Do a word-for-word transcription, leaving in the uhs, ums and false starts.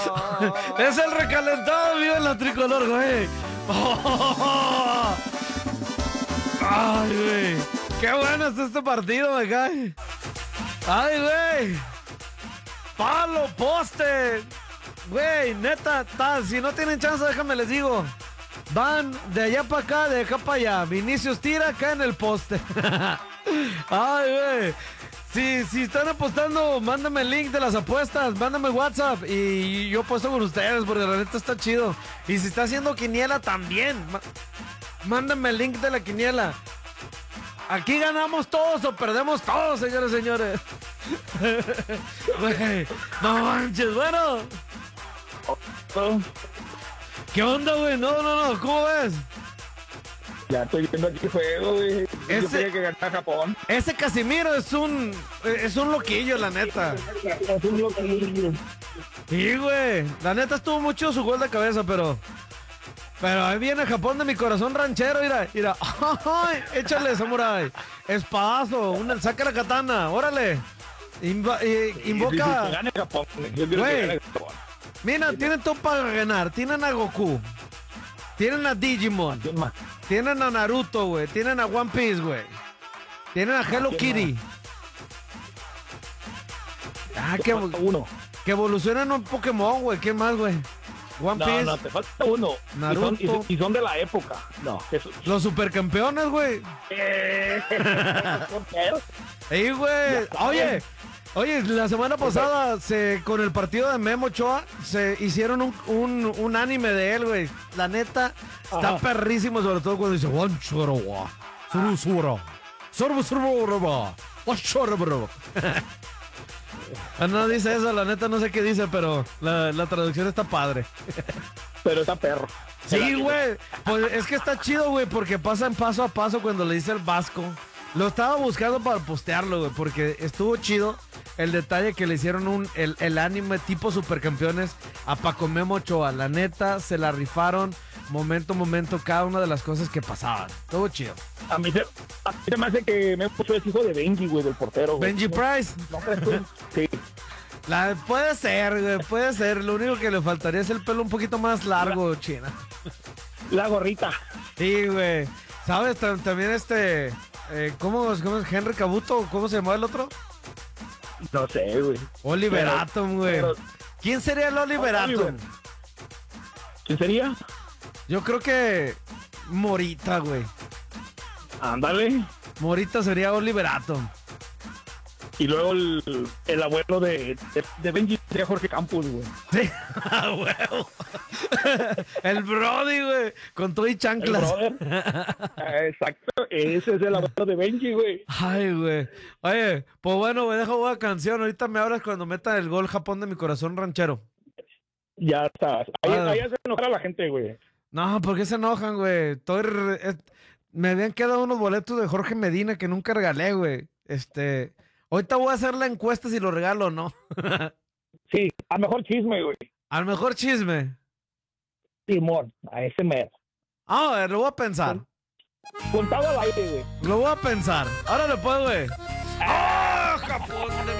Es el recalentado, vive en la tricolor, güey. Oh. Ay, güey. Qué bueno está este partido, me cae. Ay, güey. Palo, poste. Güey, neta, ta, si no tienen chance, déjame les digo. Van de allá para acá, de acá para allá. Vinicius tira acá en el poste. Ay, güey. Si, si están apostando, mándame el link de las apuestas, mándame WhatsApp y yo apuesto con ustedes porque la neta está chido. Y si está haciendo quiniela también, mándame el link de la quiniela. Aquí ganamos todos o perdemos todos, señores y señores. Güey, no manches, bueno. ¿Qué onda, güey? No, no, no, ¿cómo ves? Ya estoy viendo aquí el juego, güey. Ese- Yo quería que ganara Japón. Ese Casimiro es un es un loquillo, la neta. Es un loquillo. Sí, güey. La neta estuvo mucho su gol de cabeza, pero pero ahí viene Japón de mi corazón ranchero, mira, mira. Ay, échale, samurai. Espadazo, una, saca la katana, órale. Inva- eh, Sí, sí, invoca. que gane Japón. Yo quiero Güey. que gane Japón. Mira, tienen todo para ganar. Tienen a Goku. Tienen a Digimon. ¿Quién más? Tienen a Naruto, güey. Tienen a One Piece, güey. Tienen a Hello ¿Quién Kitty. Ah, que, Falta uno. que evolucionan un Pokémon, güey. ¿Qué más, güey? One No, Piece. no, te falta uno. Naruto. Y son, y son- y son de la época. No, eso. Los supercampeones, güey. Ey, güey. Ya Oye, oye, la semana pasada se, con el partido de Memo Ochoa se hicieron un, un, un anime de él, güey. La neta, está Ajá. perrísimo, sobre todo cuando dice "Wanchorowa, surusura, sorbusurburaba, wachorobro". Ah, no dice eso, la neta no sé qué dice, pero la, la traducción está padre. Pero está perro. Sí, güey. Pues es que está chido, güey, porque pasan paso a paso cuando le dice el vasco. Lo estaba buscando para postearlo, güey, porque estuvo chido el detalle que le hicieron un, el, el anime tipo supercampeones a Paco Memo Ochoa. La neta, se la rifaron momento a momento cada una de las cosas que pasaban. Estuvo chido. A mí, se, a mí se me hace que me puso es hijo de Benji, güey, del portero. Güey. Benji Price. ¿No crees tú? Sí. La, puede ser, güey, puede ser. Lo único que le faltaría es el pelo un poquito más largo, China. La gorrita. Sí, güey. ¿Sabes? Tam- También este... Eh, ¿cómo, ¿Cómo es? ¿Henry Cabuto? ¿Cómo se llamaba el otro? No sé, güey. Oliver Pero- Atom, güey. pero- ¿Quién sería el Oliver Oliver. Atom? ¿Quién sería? Yo creo que Morita, güey. Ándale. Morita sería Oliver Atom. Y luego el, el abuelo de, de, de Benji sería Jorge Campos, güey. Sí, a huevo. El Brody, güey. Con todo y El chanclas. brother. Ah, exacto. Ese es el abuelo de Benji, güey. Ay, güey. Oye, pues bueno, güey, deja una canción. Ahorita me hablas cuando meta el gol Japón de mi corazón ranchero. Ya estás. Ahí, Ah. ahí hace enojar a la gente, güey. No, ¿por qué se enojan, güey? Estoy re- es- Me habían quedado unos boletos de Jorge Medina que nunca regalé, güey. Este... Ahorita voy a hacer la encuesta si lo regalo o no. Sí, a mejor chisme, güey. Al mejor chisme. Simón, a ese mero. Ah, a ver, lo voy a pensar. Contado al aire, güey. Lo voy a pensar. Ahora lo puedo, güey. ¡Ah! Japón de